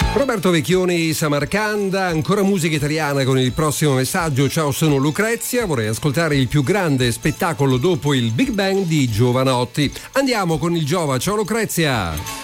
Roberto Vecchioni, Samarcanda, ancora musica italiana con il prossimo messaggio. Ciao, sono Lucrezia, vorrei ascoltare il più grande spettacolo dopo il Big Bang di Jovanotti. Andiamo con il Giova. Ciao Lucrezia.